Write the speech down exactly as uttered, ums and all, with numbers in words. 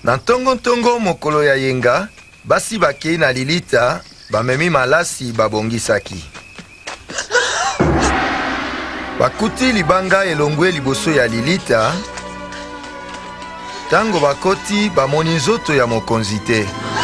Na ntongo-ntongo mokolo ya yenga, basi bakei na Lilita, bamemi malasi babongisaki. Bakuti libanga elongwe liboso ya Lilita, tango bakoti bamoni nzoto ya mokonzi te.